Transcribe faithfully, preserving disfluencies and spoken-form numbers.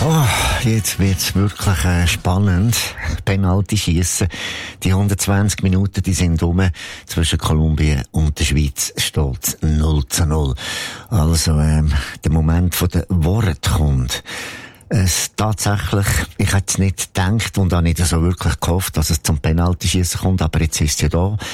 Oh, jetzt wird's wirklich äh, spannend. Penalty-Schiessen. Die hundertzwanzig Minuten, die sind rum. Zwischen Kolumbien und der Schweiz steht null zu null. Also, ähm, der Moment von der Worte kommt. Es tatsächlich, ich hätte es nicht gedacht und auch nicht so wirklich gehofft, dass es zum Penalty-Schiessen kommt, aber jetzt ist es ja da.